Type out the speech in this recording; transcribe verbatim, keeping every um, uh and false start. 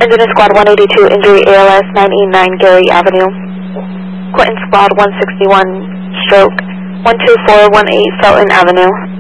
Incident Squad one eighty-two, injury A L S nine eighty-nine Gary Avenue. Clinton Squad one sixty-one, stroke one two four one eight Felton Avenue.